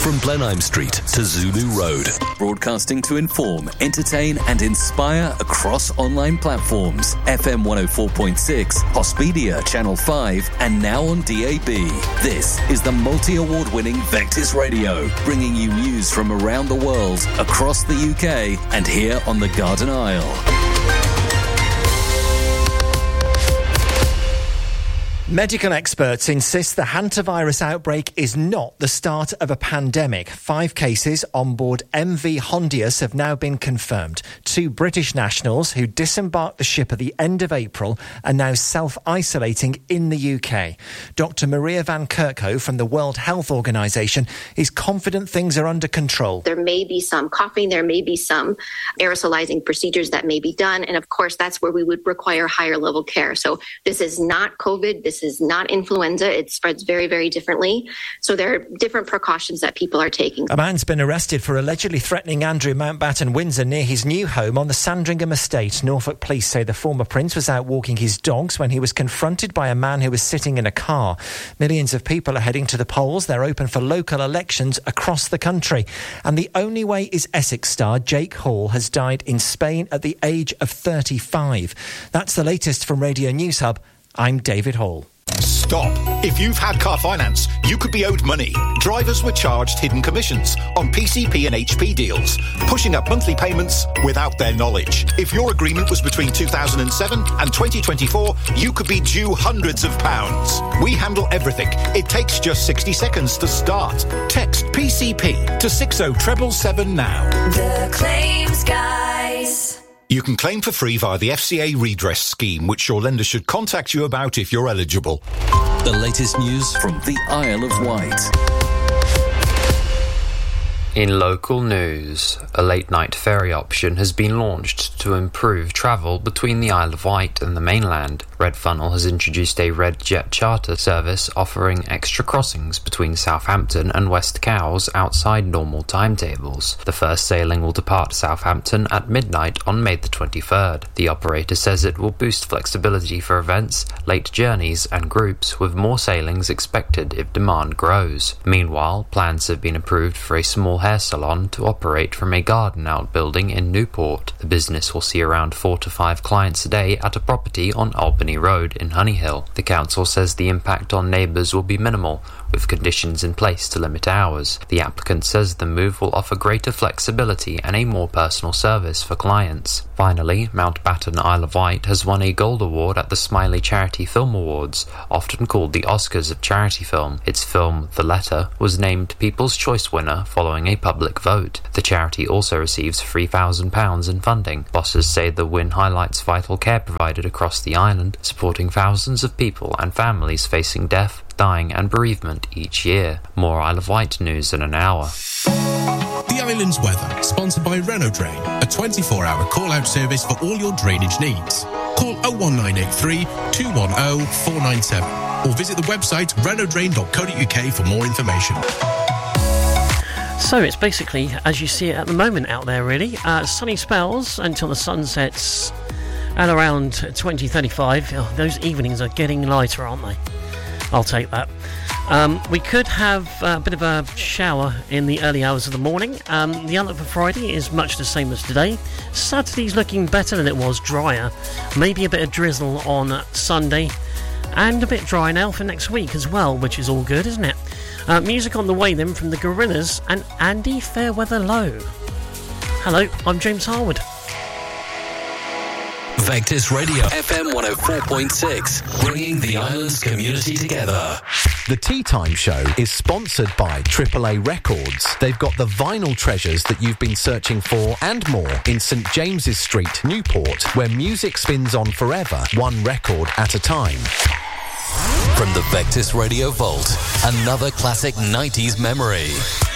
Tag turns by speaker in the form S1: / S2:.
S1: From Blenheim Street to Zulu Road. Broadcasting to inform, entertain and inspire across online platforms. FM 104.6, Hospedia Channel 5 and now on DAB. This is the multi-award-winning Vectis Radio, bringing you news from around the world, across the UK and here on the Garden Isle.
S2: Medical experts insist the hantavirus outbreak is not the start of a pandemic. 5 cases on board MV Hondius have now been confirmed. 2 British nationals who disembarked the ship at the end of April are now self-isolating in the UK. Dr. Maria Van Kerkhove from the World Health Organization is confident things are under control.
S3: There may be some coughing, there may be some aerosolizing procedures that may be done, and of course that's where we would require higher level care. So this is not COVID, this is not influenza. It spreads very, very differently. So there are different precautions that people are taking.
S2: A man's been arrested for allegedly threatening Andrew Mountbatten Windsor near his new home on the Sandringham estate. Norfolk police say the former prince was out walking his dogs when he was confronted by a man who was sitting in a car. Millions of people are heading to the polls. They're open for local elections across the country. And the only way is Essex star Jake Hall has died in Spain at the age of 35. That's the latest from Radio News Hub. I'm David Hall.
S4: Stop. If you've had car finance, you could be owed money. Drivers were charged hidden commissions on PCP and HP deals, pushing up monthly payments without their knowledge. If your agreement was between 2007 and 2024, you could be due hundreds of pounds. We handle everything. It takes just 60 seconds to start. Text PCP to 60777 now.
S5: The Claims Guys.
S4: You can claim for free via the FCA redress scheme, which your lender should contact you about if you're eligible.
S1: The latest news from the Isle of Wight.
S6: In local news, a late-night ferry option has been launched to improve travel between the Isle of Wight and the mainland. Red Funnel has introduced a Red Jet charter service offering extra crossings between Southampton and West Cowes outside normal timetables. The first sailing will depart Southampton at midnight on May the 23rd. The operator says it will boost flexibility for events, late journeys and groups, with more sailings expected if demand grows. Meanwhile, plans have been approved for a small hair salon to operate from a garden outbuilding in Newport. The business will see around 4 to 5 clients a day at a property on Albany Road in Honeyhill. The council says the impact on neighbours will be minimal, with conditions in place to limit hours. The applicant says the move will offer greater flexibility and a more personal service for clients. Finally, Mountbatten Isle of Wight has won a Gold Award at the Smiley Charity Film Awards, often called the Oscars of charity film. Its film, The Letter, was named People's Choice winner following a public vote. The charity also receives £3,000 in funding. Bosses say the win highlights vital care provided across the island, supporting thousands of people and families facing death, dying and bereavement each year. More Isle of Wight news in an hour.
S7: The Island's weather, sponsored by Renault Drain, a 24-hour call-out service for all your drainage needs. Call 01983 210 497 or visit the website renaultdrain.co.uk for more information.
S8: So it's basically as you see it at the moment out there, really. Sunny spells until the sun sets at around 20:35. Oh, those evenings are getting lighter, aren't they? I'll take that. We could have a bit of a shower in the early hours of the morning. The outlook for Friday is much the same as today. Saturday's looking better than it was, drier. Maybe a bit of drizzle on Sunday. And a bit dry now for next week as well, which is all good, isn't it? Music on the way then from the Gorillaz and Andy Fairweather Low. Hello, I'm James Harwood.
S1: Vectis Radio, FM 104.6, bringing the island's community together.
S9: The Tea Time Show is sponsored by AAA Records. They've got the vinyl treasures that you've been searching for and more in St James's Street, Newport, where music spins on forever, one record at a time.
S1: From the Vectis Radio Vault, another classic 90s memory.